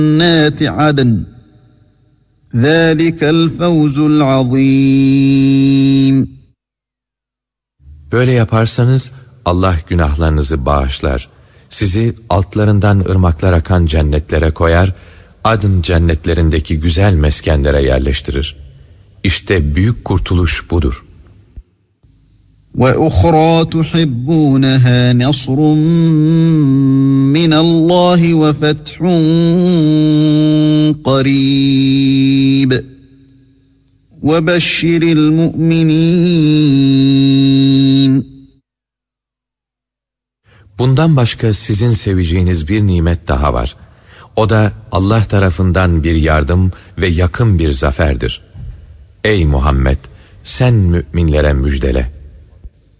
جنات عدن ذلك الفوز العظيم. Böyle yaparsanız Allah günahlarınızı bağışlar. Sizi altlarından ırmaklar akan cennetlere koyar, Adın cennetlerindeki güzel meskenlere yerleştirir. İşte büyük kurtuluş budur. وَأُخْرَى تُحِبُّونَهَا نَصْرٌ مِّنَ اللّٰهِ وَفَتْحٌ قَرِيبٌ وَبَشِّرِ الْمُؤْمِنِينَ. Bundan başka sizin seveceğiniz bir nimet daha var. O da Allah tarafından bir yardım ve yakın bir zaferdir. Ey Muhammed, sen müminlere müjdele.